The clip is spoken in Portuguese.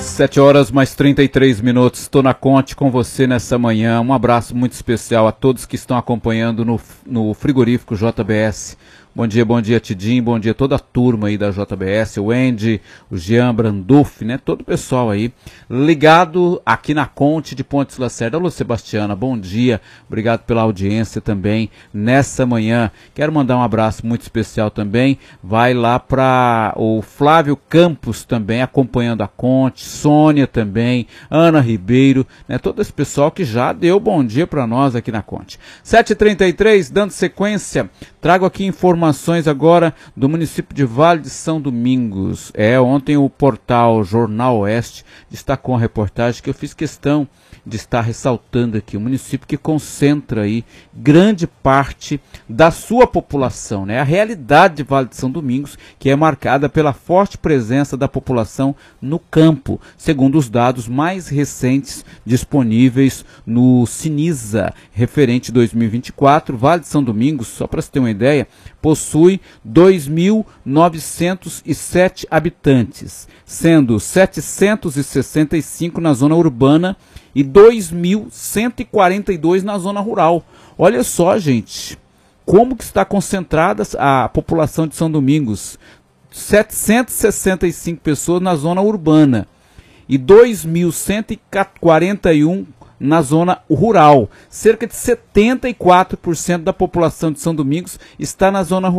7 horas mais 33 minutos, estou na Conte com você nessa manhã. Um abraço muito especial a todos que estão acompanhando no frigorífico JBS. Bom dia Tidim, bom dia toda a turma aí da JBS, o Andy, o Jean Brandolf, né, todo o pessoal aí ligado aqui na Conte de Pontes Lacerda. Alô Sebastiana, bom dia, obrigado pela audiência também nessa manhã. Quero mandar um abraço muito especial também, vai lá para o Flávio Campos também acompanhando a Conte, Sônia também, Ana Ribeiro, né, todo esse pessoal que já deu bom dia para nós aqui na Conte. 7h33, dando sequência, trago aqui informações agora do município de Vale de São Domingos. Ontem o portal Jornal Oeste destacou uma reportagem que eu fiz questão de estar ressaltando aqui. Um município que concentra aí grande parte da sua população, né? A realidade de Vale de São Domingos, que é marcada pela forte presença da população no campo, segundo os dados mais recentes disponíveis no Sinisa, referente 2024, Vale de São Domingos, só para você ter uma ideia, possui 2.907 habitantes, sendo 765 na zona urbana e 2.142 na zona rural. Olha só, gente, como que está concentrada a população de São Domingos. 765 pessoas na zona urbana e 2.141 na zona rural. Cerca de 74% da população de São Domingos está na zona rural.